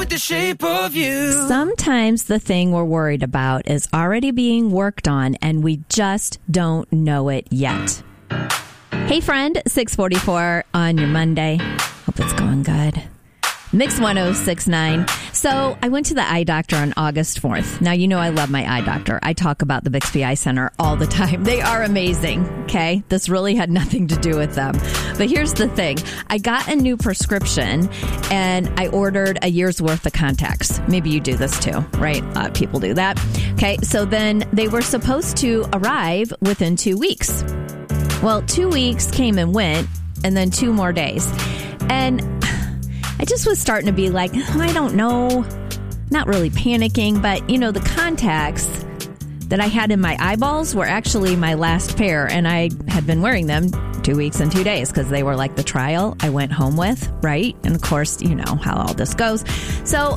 with the shape of you. Sometimes the thing we're worried about is already being worked on and we just don't know it yet. Hey friend, 644 on your Monday. Hope it's going good. Mix 1069. So I went to the eye doctor on August 4th. Now, you know I love my eye doctor. I talk about the Bixby Eye Center all the time. They are amazing, okay? This really had nothing to do with them. But here's the thing. I got a new prescription, and I ordered a year's worth of contacts. Maybe you do this too, right? A lot of people do that. Okay, so then they were supposed to arrive within 2 weeks. Well, 2 weeks came and went, and then 2 more days. And I just was starting to be like, I don't know, not really panicking, but, you know, the contacts that I had in my eyeballs were actually my last pair, and I had been wearing them 2 weeks and 2 days because they were like the trial I went home with, right? And of course, you know how all this goes. So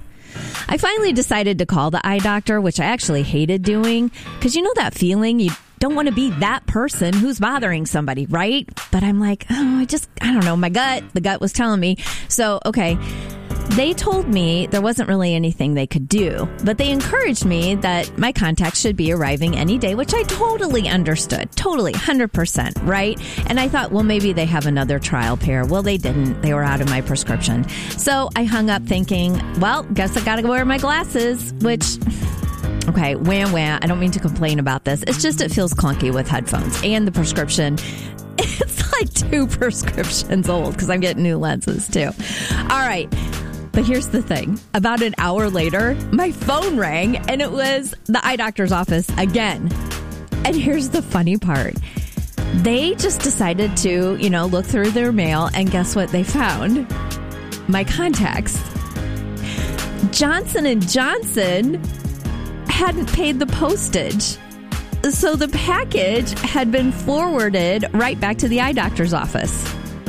I finally decided to call the eye doctor, which I actually hated doing because you know that feeling you don't want to be that person who's bothering somebody, right? But I'm like, I don't know, the gut was telling me. So, okay, they told me there wasn't really anything they could do, but they encouraged me that my contacts should be arriving any day, which I totally understood, totally, 100%, right? And I thought, well, maybe they have another trial pair. Well, they didn't. They were out of my prescription. So I hung up thinking, well, guess I gotta wear my glasses, which... Okay, wham. I don't mean to complain about this. It's just it feels clunky with headphones. And the prescription, it's like 2 prescriptions old because I'm getting new lenses too. All right, but here's the thing. About an hour later, my phone rang and it was the eye doctor's office again. And here's the funny part. They just decided to, look through their mail and guess what they found? My contacts. Johnson & Johnson hadn't paid the postage. So the package had been forwarded right back to the eye doctor's office.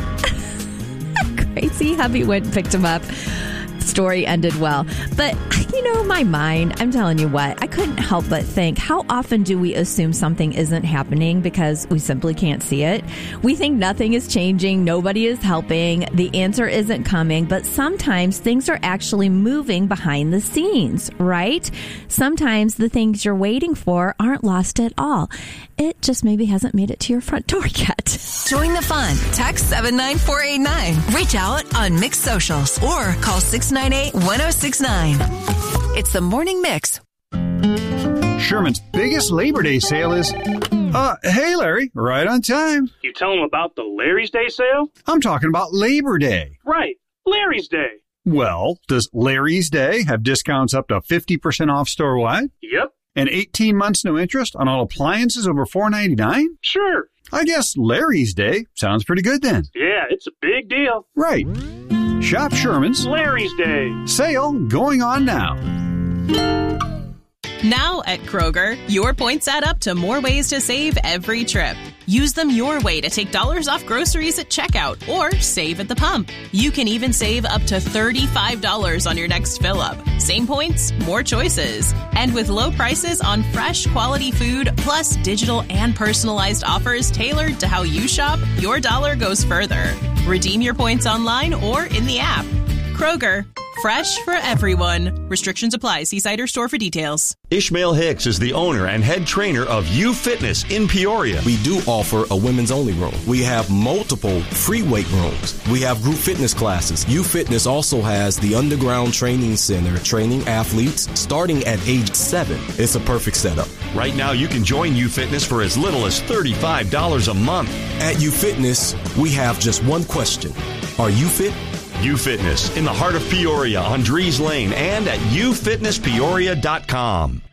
Crazy hubby went and picked him up. Story ended well. But, my mind, I'm telling you what, I couldn't help but think, how often do we assume something isn't happening because we simply can't see it? We think nothing is changing, nobody is helping, the answer isn't coming, but sometimes things are actually moving behind the scenes, right? Sometimes the things you're waiting for aren't lost at all. It just maybe hasn't made it to your front door yet. Join the fun. Text 79489. Reach out on Mix Socials or call 698-1069. It's the Morning Mix. Sherman's biggest Labor Day sale is... hey, Larry, right on time. You tell them about the Larry's Day sale? I'm talking about Labor Day. Right, Larry's Day. Well, does Larry's Day have discounts up to 50% off store-wide? Yep. And 18 months no interest on all appliances over $4.99? Sure. I guess Larry's Day sounds pretty good then. Yeah, it's a big deal. Right. Shop Sherman's Larry's Day sale going on now. Now at Kroger, your points add up to more ways to save every trip. Use them your way to take dollars off groceries at checkout or save at the pump. You can even save up to $35 on your next fill-up. Same points, more choices. And with low prices on fresh, quality food, plus digital and personalized offers tailored to how you shop, your dollar goes further. Redeem your points online or in the app. Kroger, fresh for everyone. Restrictions apply. See site or store for details. Ishmael Hicks is the owner and head trainer of U Fitness in Peoria. We do offer a women's only room. We have multiple free weight rooms. We have group fitness classes. U Fitness also has the underground training center, training athletes starting at age 7. It's a perfect setup. Right now, you can join U Fitness for as little as $35 a month. At U Fitness, we have just one question. Are you fit? U Fitness in the heart of Peoria on Dries Lane and at ufitnesspeoria.com.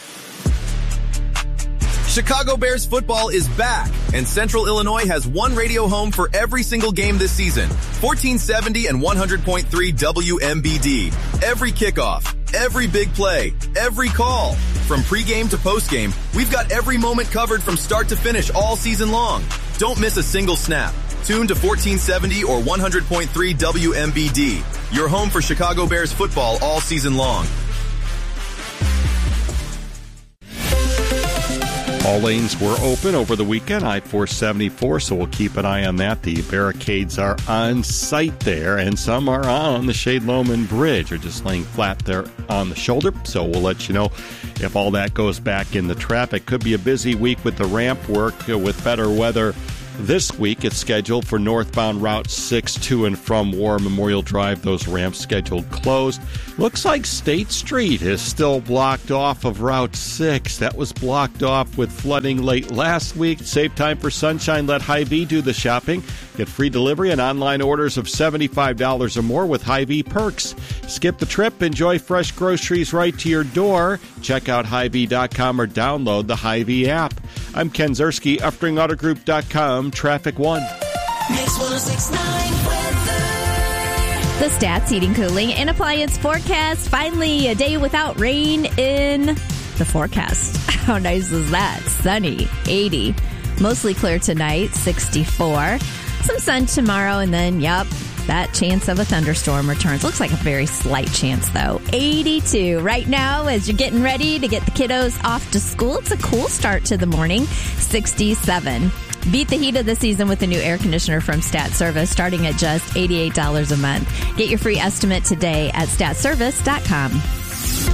Chicago Bears football is back, and Central Illinois has one radio home for every single game this season. 1470 and 100.3 WMBD. Every kickoff, every big play, every call. From pregame to postgame, we've got every moment covered from start to finish all season long. Don't miss a single snap. Tune to 1470 or 100.3 WMBD. Your home for Chicago Bears football all season long. All lanes were open over the weekend, I-474, so we'll keep an eye on that. The barricades are on site there, and some are on the Shade-Loman Bridge, or just laying flat there on the shoulder. So we'll let you know if all that goes back into traffic. Could be a busy week with the ramp work with better weather. This week, it's scheduled for northbound Route 6 to and from War Memorial Drive. Those ramps scheduled closed. Looks like State Street is still blocked off of Route 6. That was blocked off with flooding late last week. Save time for sunshine. Let Hy-Vee do the shopping. Get free delivery and online orders of $75 or more with Hy-Vee perks. Skip the trip. Enjoy fresh groceries right to your door. Check out Hy-Vee.com or download the Hy-Vee app. I'm Ken Zerski, UpstreamAutoGroup.com, Traffic 1. Mix 106.9 weather. The Stats Heating, Cooling, and Appliance forecast. Finally, a day without rain in the forecast. How nice is that? Sunny, 80. Mostly clear tonight, 64. Some sun tomorrow, and then, that chance of a thunderstorm returns. Looks like a very slight chance, though. 82 right now as you're getting ready to get the kiddos off to school. It's a cool start to the morning. 67. Beat the heat of the season with a new air conditioner from Stat Service, starting at just $88 a month. Get your free estimate today at statservice.com.